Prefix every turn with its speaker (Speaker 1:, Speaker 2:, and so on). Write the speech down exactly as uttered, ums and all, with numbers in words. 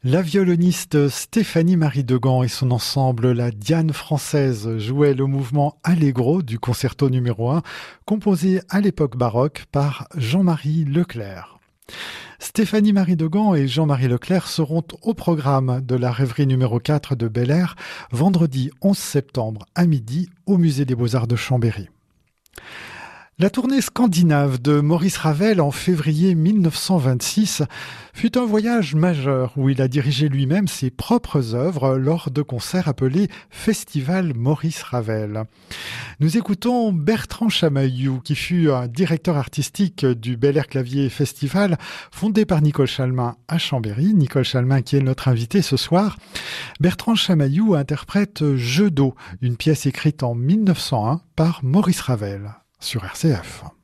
Speaker 1: La violoniste Stéphanie Marie Degan et son ensemble La Diane française jouaient le mouvement Allegro du concerto numéro un, composé à l'époque baroque par Jean-Marie Leclerc. Stéphanie Marie Degan et Jean-Marie Leclerc seront au programme de la rêverie numéro quatre de Bel Air, vendredi onze septembre à midi au Musée des Beaux-Arts de Chambéry. La tournée scandinave de Maurice Ravel en février mille neuf cent vingt-six fut un voyage majeur où il a dirigé lui-même ses propres œuvres lors de concerts appelés Festival Maurice Ravel. Nous écoutons Bertrand Chamaillou, qui fut un directeur artistique du Bel Air Clavier Festival, fondé par Nicole Chalmin à Chambéry. Nicole Chalmin qui est notre invitée ce soir. Bertrand Chamaillou interprète Jeu d'eau, une pièce écrite en mille neuf cent un par Maurice Ravel sur R C F.